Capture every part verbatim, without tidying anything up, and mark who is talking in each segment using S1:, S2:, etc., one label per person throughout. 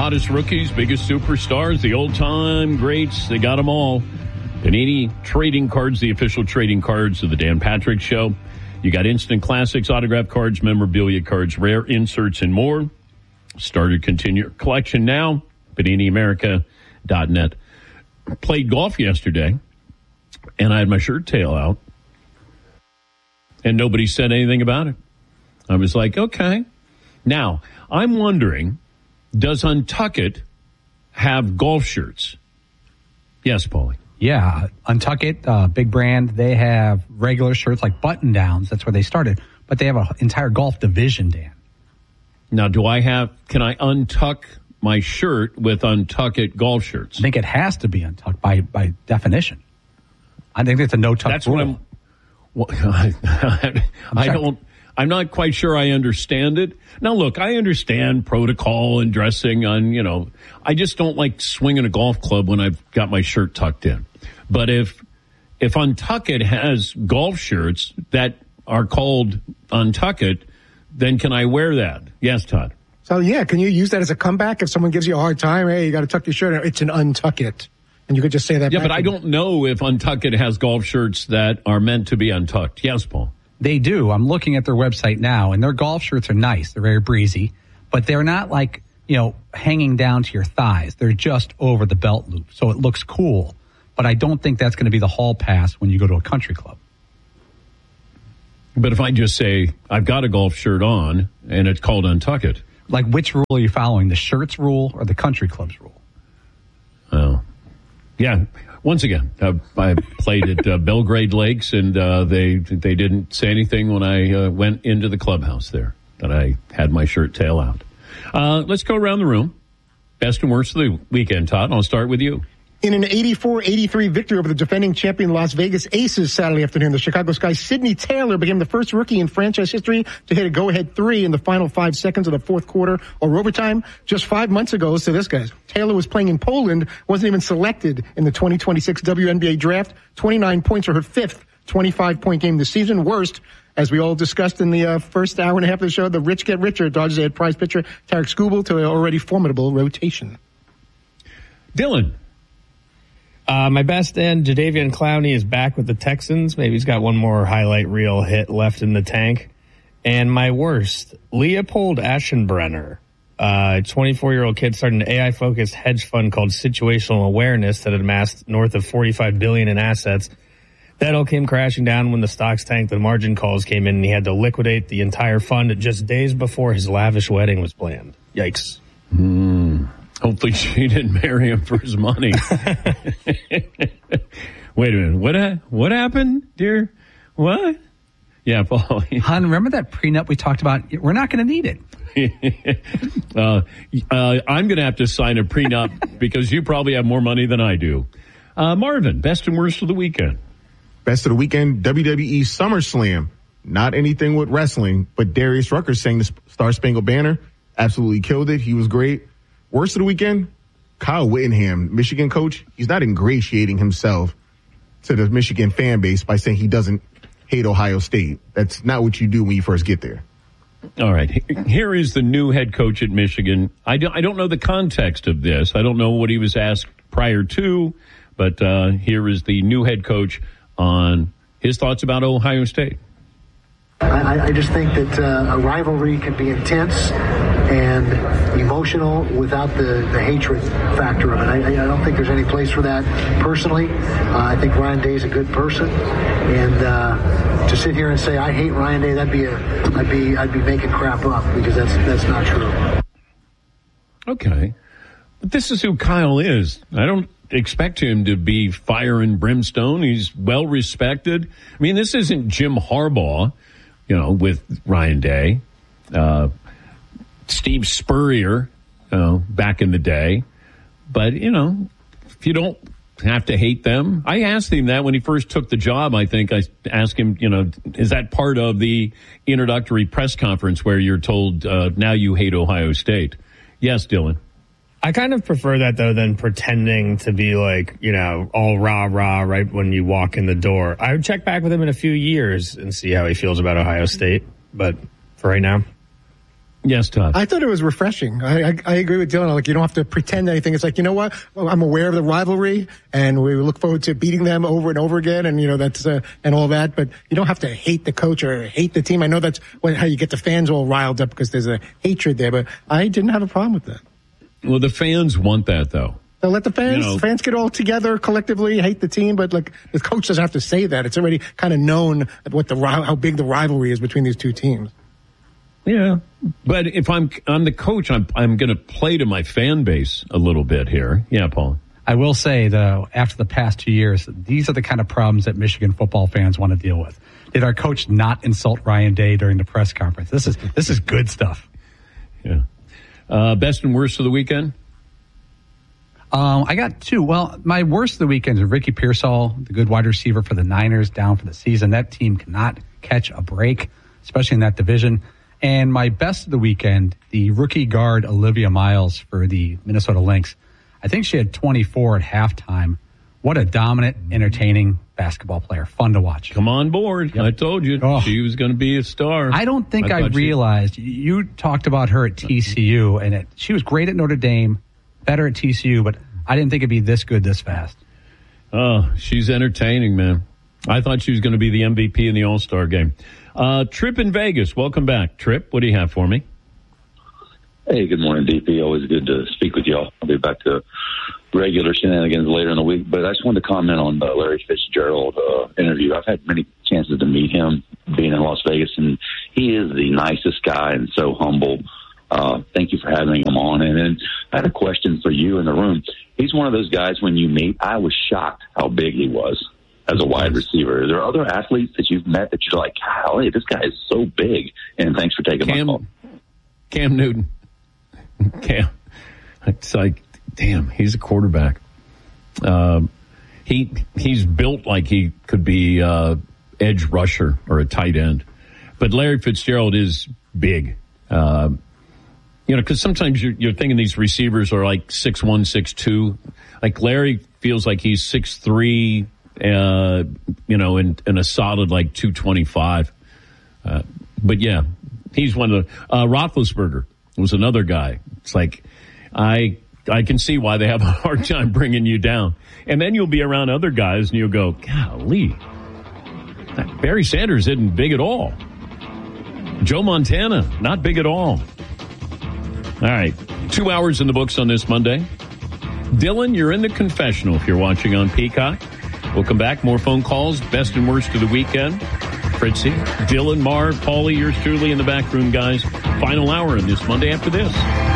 S1: Hottest rookies, biggest superstars, the old-time greats, they got them all. Panini Trading Cards, the official trading cards of the Dan Patrick Show. You got instant classics, autograph cards, memorabilia cards, rare inserts, and more. Start or continue your collection now. Panini America dot net. Played golf yesterday, and I had my shirt tail out, and nobody said anything about it. I was like, okay. Now, I'm wondering, does Untuckit have golf shirts? Yes, Paulie.
S2: Yeah, Untuckit, uh, big brand. They have regular shirts like button downs. That's where they started. But they have an entire golf division, Dan.
S1: Now, do I have, can I untuck my shirt with Untuckit golf shirts?
S2: I think it has to be untucked by, by definition. I think it's a no-tuck
S1: That's
S2: rule.
S1: what I'm, well, I, I don't, I'm not quite sure I understand it. Now, look, I understand protocol and dressing on, you know, I just don't like swinging a golf club when I've got my shirt tucked in. But if, if Untuckit has golf shirts that are called Untuckit, then can I wear that? Yes, Todd.
S3: So, yeah, can you use that as a comeback if someone gives you a hard time? Hey, you got to tuck your shirt in. It's an Untuckit. And you could just say that
S1: Yeah,
S3: back
S1: but I don't know if Untuckit has golf shirts that are meant to be untucked. Yes, Paul.
S2: They do. I'm looking at their website now, and their golf shirts are nice. They're very breezy, but they're not like, you know, hanging down to your thighs. They're just over the belt loop, so it looks cool. But I don't think that's going to be the hall pass when you go to a country club.
S1: But if I just say, I've got a golf shirt on, and it's called Untuckit.
S2: Like, which rule are you following, the shirts rule or the country clubs rule?
S1: Oh, yeah. Once again, uh, I played at uh, Belgrade Lakes, and uh, they they didn't say anything when I uh, went into the clubhouse there that I had my shirt tail out. Uh, let's go around the room. Best and worst of the weekend, Todd. I'll start with you.
S3: In an eighty-four eighty-three victory over the defending champion Las Vegas Aces Saturday afternoon, the Chicago Sky's Sidney Taylor became the first rookie in franchise history to hit a go-ahead three in the final five seconds of the fourth quarter or overtime. Just five months ago, so this guy, Taylor was playing in Poland, wasn't even selected in the twenty twenty-six W N B A draft. twenty-nine points for her fifth twenty-five point game this season. Worst, as we all discussed in the uh, first hour and a half of the show, the rich get richer. Dodgers add prize pitcher Tarek Skubal to an already formidable rotation.
S1: Dylan.
S4: Uh, my best end, Jadeveon Clowney is back with the Texans. Maybe he's got one more highlight reel hit left in the tank. And my worst, Leopold Aschenbrenner, a twenty-four-year-old kid started an A I-focused hedge fund called Situational Awareness that had amassed north of forty-five billion dollars in assets. That all came crashing down when the stocks tanked. The margin calls came in, and he had to liquidate the entire fund just days before his lavish wedding was planned. Yikes.
S1: Hmm. Hopefully she didn't marry him for his money. Wait a minute. What ha- what happened, dear? What? Yeah, Paul.
S2: Hon, remember that prenup we talked about? We're not going to need
S1: it. uh, uh, I'm going to have to sign a prenup because you probably have more money than I do. Uh, Marvin, best and worst of the weekend.
S5: Best of the weekend, W W E SummerSlam. Not anything with wrestling, but Darius Rucker sang the Star Spangled Banner. Absolutely killed it. He was great. Worst of the weekend, Kyle Whittingham, Michigan coach. He's not ingratiating himself to the Michigan fan base by saying he doesn't hate Ohio State. That's not what you do when you first get there.
S1: All right. Here is the new head coach at Michigan. I don't, I don't know the context of this. I don't know what he was asked prior to, but uh, here is the new head coach on his thoughts about Ohio State.
S6: I, I just think that uh, a rivalry can be intense and emotional without the, the hatred factor of it. I, I don't think there's any place for that personally. Uh, I think Ryan Day is a good person, and uh, to sit here and say I hate Ryan Day, that'd be a, I'd be I'd be making crap up because that's that's not true.
S1: Okay, but this is who Kyle is. I don't expect him to be fire and brimstone. He's well respected. I mean, this isn't Jim Harbaugh, you know, with Ryan Day. Uh, Steve Spurrier, you know, back in the day. But, you know, if you don't have to hate them. I asked him that when he first took the job. I think I asked him, you know, is that part of the introductory press conference where you're told uh, now you hate Ohio State? Yes, Dylan.
S4: I kind of prefer that, though, than pretending to be like, you know, all rah-rah right when you walk in the door. I would check back with him in a few years and see how he feels about Ohio State. But for right now.
S1: Yes, Todd.
S3: I thought it was refreshing. I, I, I agree with Dylan. Like, you don't have to pretend anything. It's like, you know what? Well, I'm aware of the rivalry, and we look forward to beating them over and over again, and, you know, that's, uh, and all that. But you don't have to hate the coach or hate the team. I know that's what, how you get the fans all riled up because there's a hatred there, but I didn't have a problem with that.
S1: Well, the fans want that, though.
S3: So let the fans,
S1: You know,
S3: fans get all together collectively, hate the team, but like the coach doesn't have to say that. It's already kind of known what the, how big the rivalry is between these two teams.
S1: Yeah, but if I'm I'm the coach, I'm I'm going to play to my fan base a little bit here. Yeah, Paul.
S2: I will say, though, after the past two years, these are the kind of problems that Michigan football fans want to deal with. Did our coach not insult Ryan Day during the press conference? This is this is good stuff.
S1: Yeah. Uh, best and worst of the weekend?
S2: Um, I got two. Well, my worst of the weekend is Ricky Pearsall, the good wide receiver for the Niners, down for the season. That team cannot catch a break, especially in that division. And my best of the weekend, the rookie guard Olivia Miles for the Minnesota Lynx. I think she had twenty-four at halftime. What a dominant, entertaining basketball player. Fun to watch.
S1: Come on board. Yep. I told you
S2: oh.
S1: she was going to be a star.
S2: I don't think I,
S1: I
S2: realized. She... You talked about her at T C U, and it, she was great at Notre Dame, better at T C U, but I didn't think it'd be this good this fast.
S1: Oh, she's entertaining, man. I thought she was going to be the M V P in the All-Star game. Uh, Trip in Vegas. Welcome back. Trip, what do you have for me?
S7: Hey, good morning, D P. Always good to speak with y'all. I'll be back to regular shenanigans later in the week, but I just wanted to comment on the Larry Fitzgerald uh, interview. I've had many chances to meet him being in Las Vegas, and he is the nicest guy and so humble. Uh, thank you for having him on. And then I had a question for you in the room. He's one of those guys when you meet, I was shocked how big he was as a wide receiver. Are there other athletes that you've met that you're like, golly, this guy is so big? And thanks for taking
S1: Cam,
S7: my call.
S1: Cam Newton. Cam. It's like, damn, he's a quarterback. Um, he he's built like he could be uh, edge rusher or a tight end. But Larry Fitzgerald is big. Uh, you know, because sometimes you're, you're thinking these receivers are like six one, six two. Like Larry feels like he's six three, uh, you know, and, and a solid like two twenty-five. Uh, but yeah, he's one of the, uh, Roethlisberger was another guy. It's like, I, I can see why they have a hard time bringing you down. And then you'll be around other guys and you'll go, golly, Barry Sanders isn't big at all. Joe Montana, not big at all. All right. Two hours in the books on this Monday. Dylan, you're in the confessional if you're watching on Peacock. We'll come back. More phone calls. Best and worst of the weekend. Fritzy, Dylan, Marv, Paulie, yours truly in the back room, guys. Final hour in this Monday after this.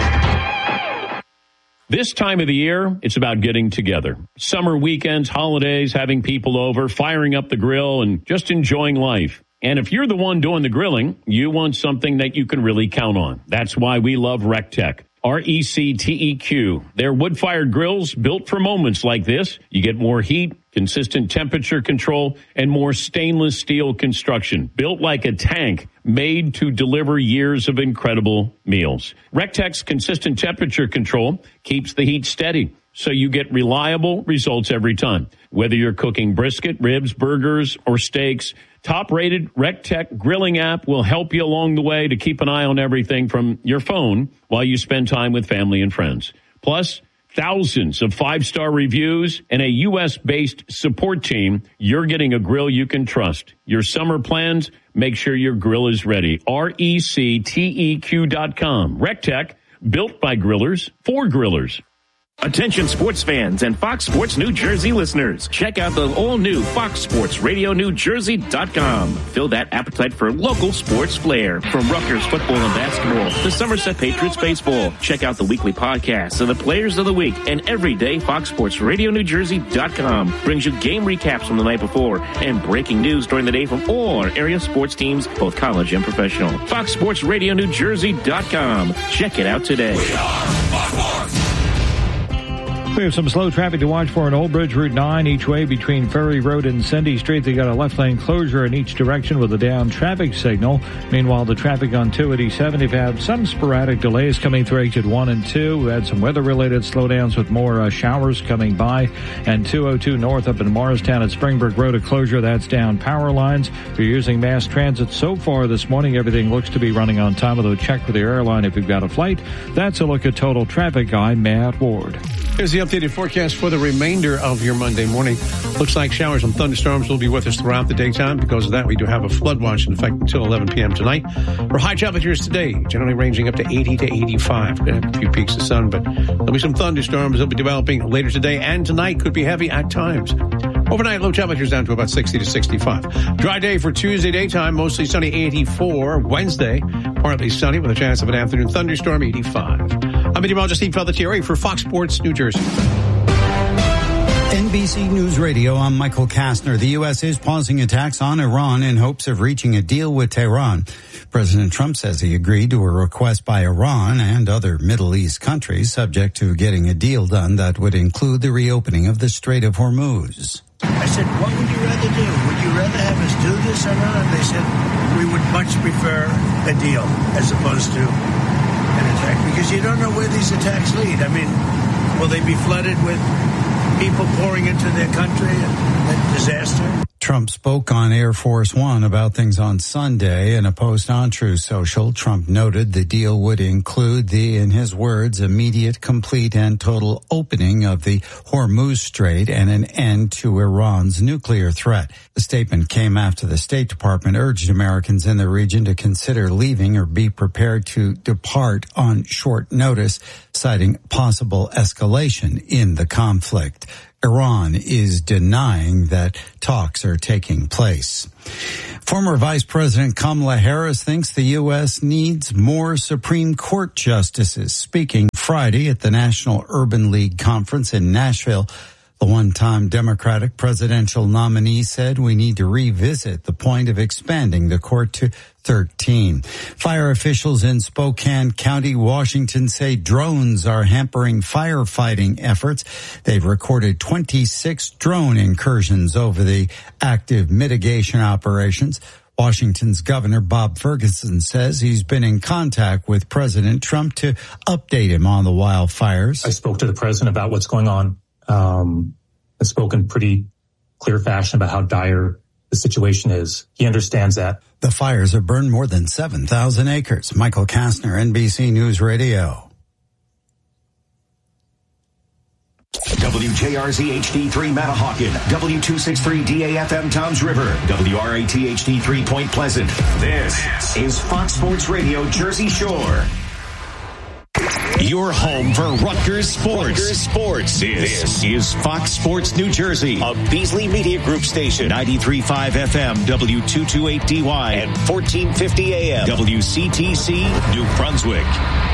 S1: This time of the year, it's about getting together. Summer weekends, holidays, having people over, firing up the grill, and just enjoying life. And if you're the one doing the grilling, you want something that you can really count on. That's why we love RecTech. R E C T E Q. They're wood-fired grills built for moments like this. You get more heat, consistent temperature control, and more stainless steel construction. Built like a tank, made to deliver years of incredible meals. RecTech's consistent temperature control keeps the heat steady, so you get reliable results every time. Whether you're cooking brisket, ribs, burgers, or steaks, top-rated RecTech grilling app will help you along the way to keep an eye on everything from your phone while you spend time with family and friends. Plus, thousands of five-star reviews and a U S-based support team. You're getting a grill you can trust. Your summer plans, make sure your grill is ready. R E C T E Q dot com. RecTech, built by grillers for grillers.
S8: Attention sports fans and Fox Sports New Jersey listeners. Check out the all-new Fox Sports Radio New Jersey dot com. Fill that appetite for local sports flair. From Rutgers football and basketball to Somerset Patriots baseball. Check out the weekly podcasts of the players of the week. And every day, Fox Sports Radio New Jersey dot com brings you game recaps from the night before and breaking news during the day from all our area sports teams, both college and professional. Fox Sports Radio New Jersey dot com. Check it out today.
S9: We are Fox Sports. We have some slow traffic to watch for on Old Bridge Route nine each way between Ferry Road and Cindy Street. They got a left lane closure in each direction with a down traffic signal. Meanwhile, the traffic on two eighty-seven, they've had some sporadic delays coming through exit one and two. We had some weather-related slowdowns with more uh, showers coming by. And two oh two north up in Morristown at Springbrook Road, a closure. That's down power lines. If you're using mass transit so far this morning, everything looks to be running on time, although check with the airline if you've got a flight. That's a look at total traffic. I'm Matt Ward.
S10: Here's the updated forecast for the remainder of your Monday morning. Looks like showers and thunderstorms will be with us throughout the daytime. Because of that, we do have a flood watch in effect until eleven p.m. tonight. For high temperatures today, generally ranging up to eighty to eighty-five. We're going to have a few peaks of sun, but there'll be some thunderstorms. They'll be developing later today and tonight. Could be heavy at times. Overnight, low temperatures down to about sixty to sixty-five. Dry day for Tuesday daytime, mostly sunny, eighty-four. Wednesday, partly sunny with a chance of an afternoon thunderstorm, eighty-five. I'm meteorologist Steve Pelletieri for Fox Sports New Jersey.
S11: N B C News Radio, I'm Michael Kastner. The U S is pausing attacks on Iran in hopes of reaching a deal with Tehran. President Trump says he agreed to a request by Iran and other Middle East countries subject to getting a deal done that would include the reopening of the Strait of Hormuz.
S12: I said, what would you rather do? Would you rather have us do this or not? They said, we would much prefer a deal as opposed to an attack, because you don't know where these attacks lead. I mean, will they be flooded with people pouring into their country and a disaster?
S11: Trump spoke on Air Force One about things on Sunday. In a post on Truth Social, Trump noted the deal would include the, in his words, immediate, complete, and total opening of the Hormuz Strait and an end to Iran's nuclear threat. The statement came after the State Department urged Americans in the region to consider leaving or be prepared to depart on short notice, citing possible escalation in the conflict. Iran is denying that talks are taking place. Former Vice President Kamala Harris thinks the U S needs more Supreme Court justices. Speaking Friday at the National Urban League Conference in Nashville, the one-time Democratic presidential nominee said we need to revisit the point of expanding the court to thirteen. Fire officials in Spokane County, Washington say drones are hampering firefighting efforts. They've recorded twenty-six drone incursions over the active mitigation operations. Washington's Governor Bob Ferguson says he's been in contact with President Trump to update him on the wildfires.
S13: I spoke to the president about what's going on. Um, I've spoken pretty clear fashion about how dire the situation is. He understands that.
S11: The fires have burned more than seven thousand acres. Michael Kastner, N B C News Radio.
S14: W J R Z H D three Matahawkin, W two sixty-three D A F M Toms River, W R A T H D three Point Pleasant. This is Fox Sports Radio Jersey Shore. Your home for Rutgers Sports. Rutgers Sports. This, this is Fox Sports New Jersey, a Beasley Media Group station, ninety-three point five F M, W two twenty-eight D Y, and fourteen fifty A M, W C T C, New Brunswick.